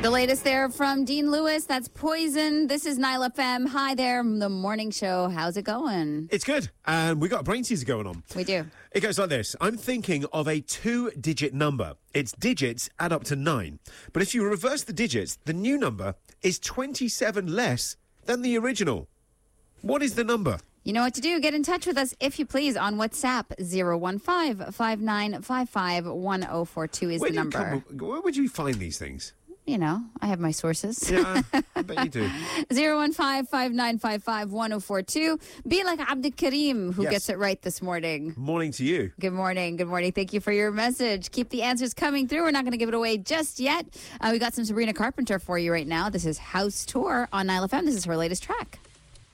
The latest there from Dean Lewis. That's Poison. This is Nile FM. Hi there, the morning show. How's it going? It's good. And we got a brain teaser going on. We do. It goes like this. I'm thinking of a 2-digit number. Its digits add up to 9. But if you reverse the digits, the new number is 27 less than the original. What is the number? You know what to do. Get in touch with us, if you please, on WhatsApp. 015-5955-1042 is the number. Where would you find these things? You know, I have my sources. Yeah, I bet you do. 015-5955-1042. Be like Abdul Karim, who gets it right this morning. Morning to you. Good morning. Good morning. Thank you for your message. Keep the answers coming through. We're not going to give it away just yet. We got some Sabrina Carpenter for you right now. This is House Tour on Nile FM. This is her latest track.